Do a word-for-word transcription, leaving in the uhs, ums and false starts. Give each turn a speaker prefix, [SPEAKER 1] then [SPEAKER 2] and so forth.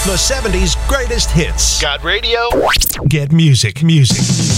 [SPEAKER 1] The seventies greatest hits.
[SPEAKER 2] Got radio?
[SPEAKER 1] Get music, music.